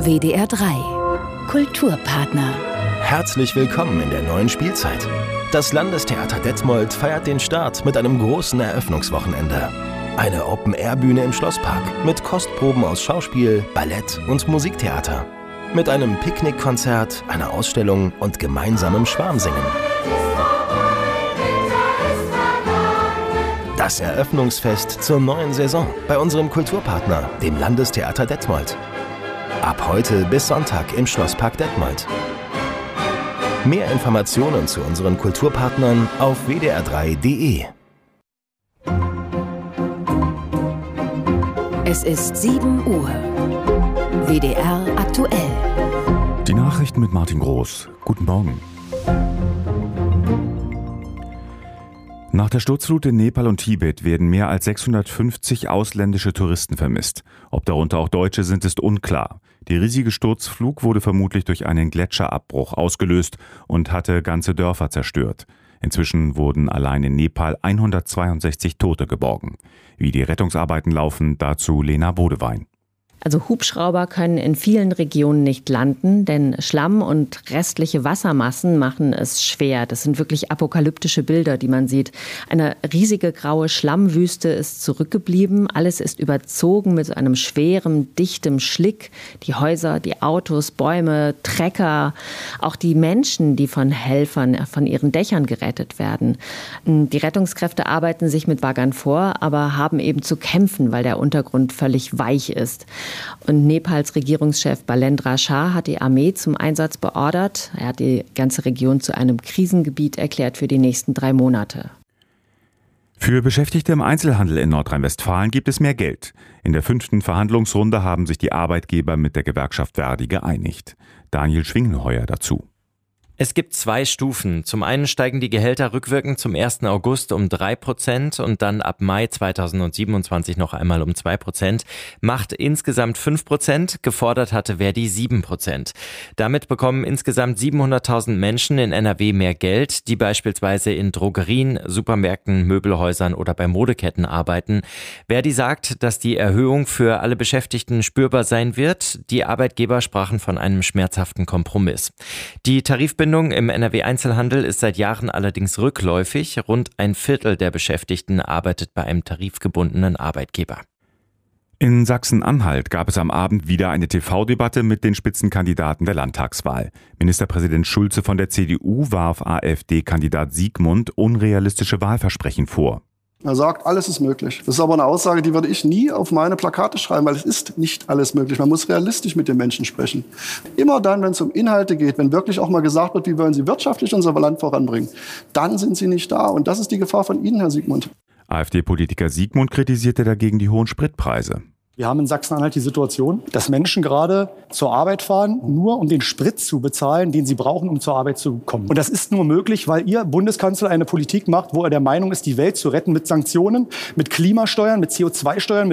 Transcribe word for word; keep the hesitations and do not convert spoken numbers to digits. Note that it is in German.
W D R drei Kulturpartner. Herzlich willkommen in der neuen Spielzeit. Das Landestheater Detmold feiert den Start mit einem großen Eröffnungswochenende. Eine Open-Air-Bühne im Schlosspark mit Kostproben aus Schauspiel, Ballett und Musiktheater. Mit einem Picknickkonzert, einer Ausstellung und gemeinsamem Schwarmsingen. Das Eröffnungsfest zur neuen Saison bei unserem Kulturpartner, dem Landestheater Detmold. Ab heute bis Sonntag im Schlosspark Detmold. Mehr Informationen zu unseren Kulturpartnern auf w d r drei punkt d e. Es ist sieben Uhr. W D R aktuell. Die Nachrichten mit Martin Groß. Guten Morgen. Nach der Sturzflut in Nepal und Tibet werden mehr als sechshundertfünfzig ausländische Touristen vermisst. Ob darunter auch Deutsche sind, ist unklar. Die riesige Sturzflug wurde vermutlich durch einen Gletscherabbruch ausgelöst und hatte ganze Dörfer zerstört. Inzwischen wurden allein in Nepal hundertzweiundsechzig Tote geborgen. Wie die Rettungsarbeiten laufen, dazu Lena Bodewein. Also Hubschrauber können in vielen Regionen nicht landen, denn Schlamm und restliche Wassermassen machen es schwer. Das sind wirklich apokalyptische Bilder, die man sieht. Eine riesige graue Schlammwüste ist zurückgeblieben. Alles ist überzogen mit einem schweren, dichtem Schlick. Die Häuser, die Autos, Bäume, Trecker, auch die Menschen, die von Helfern von ihren Dächern gerettet werden. Die Rettungskräfte arbeiten sich mit Baggern vor, aber haben eben zu kämpfen, weil der Untergrund völlig weich ist. Und Nepals Regierungschef Balendra Shah hat die Armee zum Einsatz beordert. Er hat die ganze Region zu einem Krisengebiet erklärt für die nächsten drei Monate. Für Beschäftigte im Einzelhandel in Nordrhein-Westfalen gibt es mehr Geld. In der fünften Verhandlungsrunde haben sich die Arbeitgeber mit der Gewerkschaft ver.di geeinigt. Daniel Schwingenheuer dazu. Es gibt zwei Stufen. Zum einen steigen die Gehälter rückwirkend zum ersten August um drei Prozent und dann ab Mai zweitausendsiebenundzwanzig noch einmal um zwei Prozent. Macht insgesamt fünf Prozent, gefordert hatte ver.di sieben Prozent. Damit bekommen insgesamt siebenhunderttausend Menschen in N R W mehr Geld, die beispielsweise in Drogerien, Supermärkten, Möbelhäusern oder bei Modeketten arbeiten. ver.di sagt, dass die Erhöhung für alle Beschäftigten spürbar sein wird. Die Arbeitgeber sprachen von einem schmerzhaften Kompromiss. Die Tarifbindung im N R W-Einzelhandel ist seit Jahren allerdings rückläufig. Rund ein Viertel der Beschäftigten arbeitet bei einem tarifgebundenen Arbeitgeber. In Sachsen-Anhalt gab es am Abend wieder eine T V-Debatte mit den Spitzenkandidaten der Landtagswahl. Ministerpräsident Schulze von der C D U warf AfD-Kandidat Siegmund unrealistische Wahlversprechen vor. Er sagt, alles ist möglich. Das ist aber eine Aussage, die würde ich nie auf meine Plakate schreiben, weil es ist nicht alles möglich. Man muss realistisch mit den Menschen sprechen. Immer dann, wenn es um Inhalte geht, wenn wirklich auch mal gesagt wird, wie wollen Sie wirtschaftlich unser Land voranbringen, dann sind Sie nicht da. Und das ist die Gefahr von Ihnen, Herr Siegmund. AfD-Politiker Siegmund kritisierte dagegen die hohen Spritpreise. Wir haben in Sachsen-Anhalt die Situation, dass Menschen gerade zur Arbeit fahren, nur um den Sprit zu bezahlen, den sie brauchen, um zur Arbeit zu kommen. Und das ist nur möglich, weil Ihr Bundeskanzler eine Politik macht, wo er der Meinung ist, die Welt zu retten mit Sanktionen, mit Klimasteuern, mit C O zwei Steuern, mit